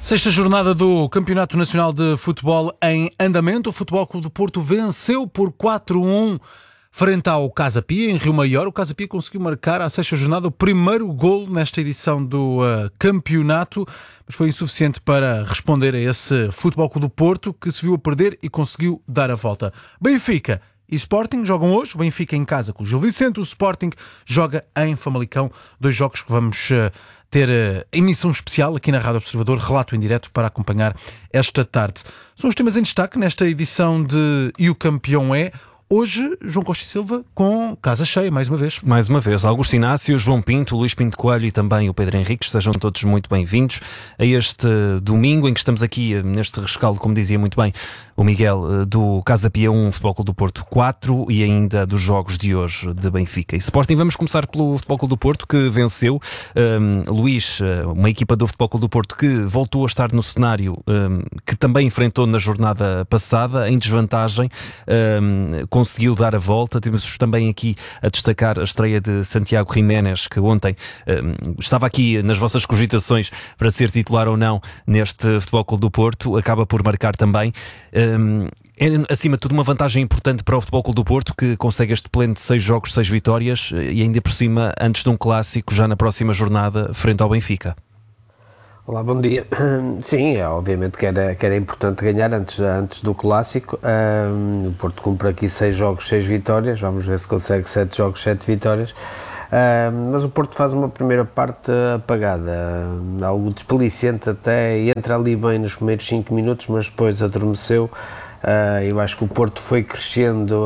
Sexta jornada do Campeonato Nacional de Futebol em andamento. O Futebol Clube do Porto venceu por 4-1 frente ao Casa Pia, em Rio Maior. O Casa Pia conseguiu marcar à sexta jornada o primeiro golo nesta edição do campeonato, mas foi insuficiente para responder a esse Futebol Clube do Porto, que se viu a perder e conseguiu dar a volta. Benfica e Sporting jogam hoje. O Benfica em casa com o Gil Vicente, o Sporting joga em Famalicão. Dois jogos que vamos ter emissão especial aqui na Rádio Observador, relato em direto para acompanhar esta tarde. São os temas em destaque nesta edição de E o Campeão é. Hoje, João Costa e Silva com casa cheia, mais uma vez. Mais uma vez, Augusto Inácio, João Pinto, Luís Pinto Coelho e também o Pedro Henriques, sejam todos muito bem-vindos a este domingo em que estamos aqui neste rescaldo, como dizia muito bem o Miguel, do Casa Pia 1, Futebol Clube do Porto 4 e ainda dos jogos de hoje de Benfica e Sporting. Vamos começar pelo Futebol Clube do Porto, que venceu. Luís, uma equipa do Futebol Clube do Porto que voltou a estar no cenário que também enfrentou na jornada passada, em desvantagem, conseguiu dar a volta. Temos também aqui a destacar a estreia de Santiago Jiménez, que ontem estava aqui nas vossas cogitações para ser titular ou não neste Futebol Clube do Porto, acaba por marcar também. É, acima de tudo, uma vantagem importante para o Futebol Clube do Porto, que consegue este pleno de 6 jogos, 6 vitórias, e ainda por cima, antes de um clássico, já na próxima jornada, frente ao Benfica. Olá, bom dia. Sim, obviamente que era importante ganhar antes do clássico. O Porto cumpre aqui 6 jogos, 6 vitórias. Vamos ver se consegue 7 jogos, 7 vitórias. Mas o Porto faz uma primeira parte apagada, algo desplicente até, e entra ali bem nos primeiros 5 minutos, mas depois adormeceu. Eu acho que o Porto foi crescendo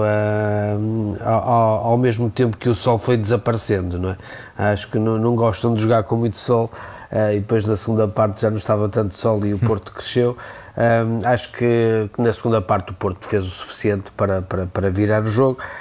ao mesmo tempo que o sol foi desaparecendo, não é? Acho que não gostam de jogar com muito sol, e depois na segunda parte já não estava tanto sol e o Porto cresceu. Acho que na segunda parte o Porto fez o suficiente para virar o jogo.